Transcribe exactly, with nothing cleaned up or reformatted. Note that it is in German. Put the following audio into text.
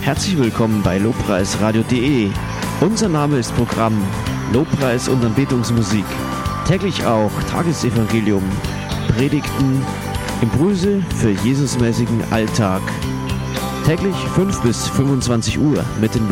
Herzlich willkommen bei lobpreisradio punkt de. Unser Name ist Programm Lobpreis und Anbetungsmusik. Täglich auch Tagesevangelium, Predigten, Impulse für Jesusmäßigen Alltag. Täglich fünf bis fünfundzwanzig Uhr mit den